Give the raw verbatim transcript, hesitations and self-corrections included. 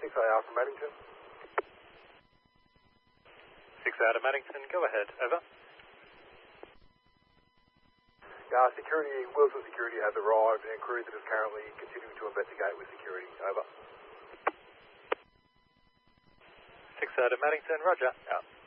six A R from Maddington. six out of Maddington, go ahead, over. Uh, security, Wilson Security has arrived and cruiser is currently continuing to investigate with security, over. six out of Maddington, roger, out.